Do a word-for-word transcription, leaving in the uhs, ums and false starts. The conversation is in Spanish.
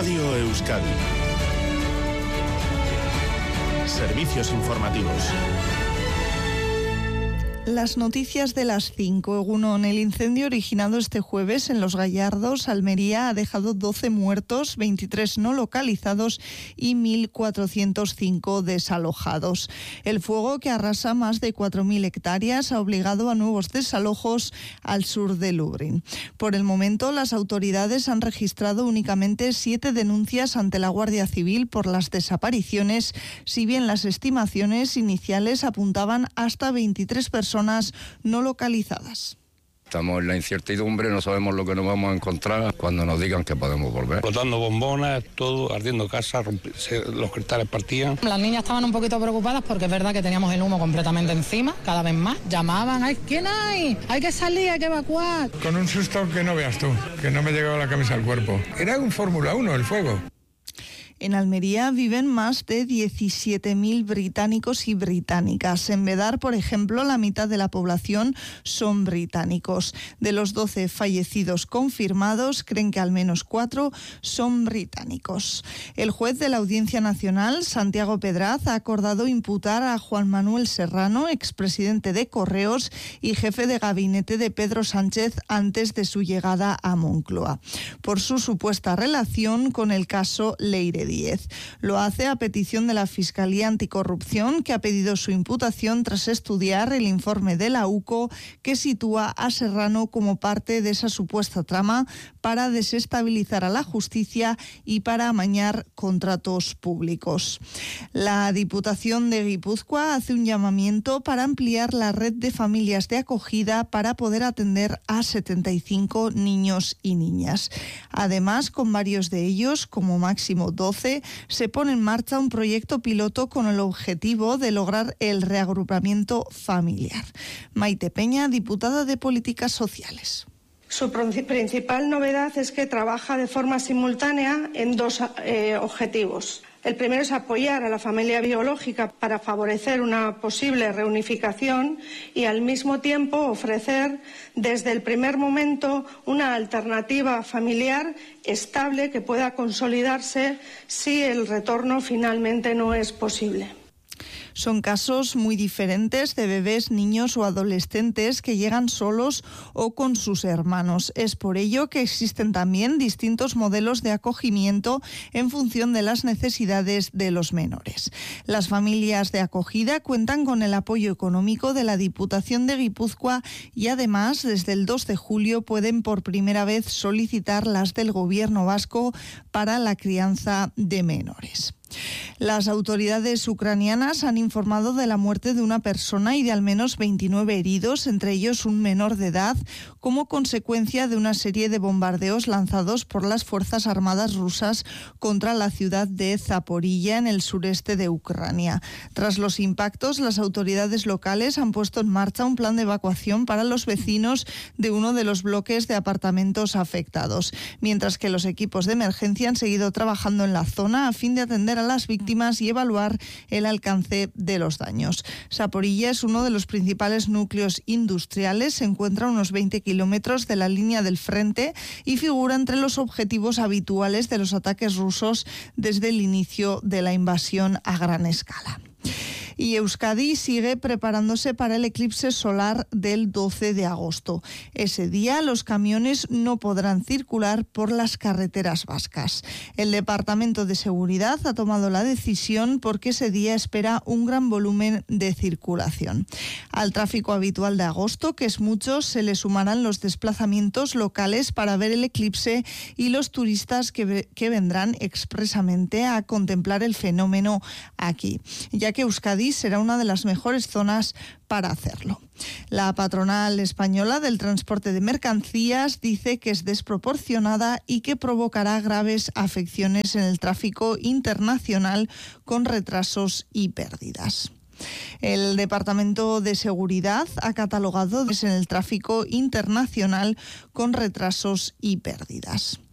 Radio Euskadi. Servicios informativos. Las noticias de las cinco. Egunon, el incendio originado este jueves en Los Gallardos, Almería, ha dejado doce muertos, veintitrés no localizados y mil cuatrocientos cinco desalojados. El fuego, que arrasa más de cuatro mil hectáreas, ha obligado a nuevos desalojos al sur de Lublin. Por el momento, las autoridades han registrado únicamente siete denuncias ante la Guardia Civil por las desapariciones, si bien las estimaciones iniciales apuntaban hasta veintitrés personas no localizadas. Estamos en la incertidumbre, no sabemos lo que nos vamos a encontrar cuando nos digan que podemos volver. Botando bombonas, todo, ardiendo casas, los cristales partían. Las niñas estaban un poquito preocupadas porque es verdad que teníamos el humo completamente encima, cada vez más. Llamaban, ¿hay quién hay? Hay que salir, hay que evacuar. Con un susto que no veas tú, que no me llegaba la camisa al cuerpo. Era un Fórmula uno el fuego. En Almería viven más de diecisiete mil británicos y británicas. En Bedar, por ejemplo, la mitad de la población son británicos. De los doce fallecidos confirmados, creen que al menos cuatro son británicos. El juez de la Audiencia Nacional, Santiago Pedraz, ha acordado imputar a Juan Manuel Serrano, expresidente de Correos y jefe de gabinete de Pedro Sánchez antes de su llegada a Moncloa, por su supuesta relación con el caso Leire Díez. Lo hace a petición de la Fiscalía Anticorrupción, que ha pedido su imputación tras estudiar el informe de la U C O, que sitúa a Serrano como parte de esa supuesta trama para desestabilizar a la justicia y para amañar contratos públicos. La Diputación de Guipúzcoa hace un llamamiento para ampliar la red de familias de acogida para poder atender a setenta y cinco niños y niñas. Además, con varios de ellos, como máximo doce, se pone en marcha un proyecto piloto con el objetivo de lograr el reagrupamiento familiar. Maite Peña, diputada de Políticas Sociales. Su principal novedad es que trabaja de forma simultánea en dos eh, objetivos. El primero es apoyar a la familia biológica para favorecer una posible reunificación y al mismo tiempo ofrecer desde el primer momento una alternativa familiar estable que pueda consolidarse si el retorno finalmente no es posible. Son casos muy diferentes de bebés, niños o adolescentes que llegan solos o con sus hermanos. Es por ello que existen también distintos modelos de acogimiento en función de las necesidades de los menores. Las familias de acogida cuentan con el apoyo económico de la Diputación de Guipúzcoa y además desde el dos de julio pueden por primera vez solicitar las del Gobierno vasco para la crianza de menores. Las autoridades ucranianas han informado de la muerte de una persona y de al menos veintinueve heridos, entre ellos un menor de edad, como consecuencia de una serie de bombardeos lanzados por las Fuerzas Armadas rusas contra la ciudad de Zaporilla, en el sureste de Ucrania. Tras los impactos, las autoridades locales han puesto en marcha un plan de evacuación para los vecinos de uno de los bloques de apartamentos afectados, mientras que los equipos de emergencia han seguido trabajando en la zona a fin de atender a las víctimas y evaluar el alcance de los daños. Zaporilla es uno de los principales núcleos industriales, se encuentra a unos veinte kilómetros de la línea del frente y figura entre los objetivos habituales de los ataques rusos desde el inicio de la invasión a gran escala. Y Euskadi sigue preparándose para el eclipse solar del doce de agosto. Ese día los camiones no podrán circular por las carreteras vascas. El Departamento de Seguridad ha tomado la decisión porque ese día espera un gran volumen de circulación. Al tráfico habitual de agosto, que es mucho, se le sumarán los desplazamientos locales para ver el eclipse y los turistas que, que vendrán expresamente a contemplar el fenómeno aquí, ya que Euskadi será una de las mejores zonas para hacerlo. La patronal española del transporte de mercancías dice que es desproporcionada y que provocará graves afecciones en el tráfico internacional con retrasos y pérdidas. El Departamento de Seguridad ha catalogado en el tráfico internacional con retrasos y pérdidas.